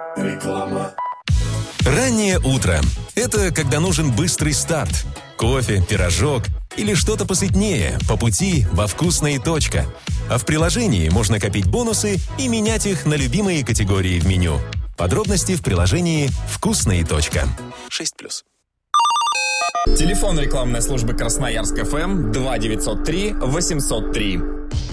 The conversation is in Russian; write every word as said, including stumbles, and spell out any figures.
Реклама. Раннее утро – это когда нужен быстрый старт. Кофе, пирожок или что-то посытнее по пути во «Вкусная точка». А в приложении можно копить бонусы и менять их на любимые категории в меню. Подробности в приложении «Вкусная точка». шесть плюс. Телефон рекламной службы Красноярск ФМ два девятьсот три восемьсот три.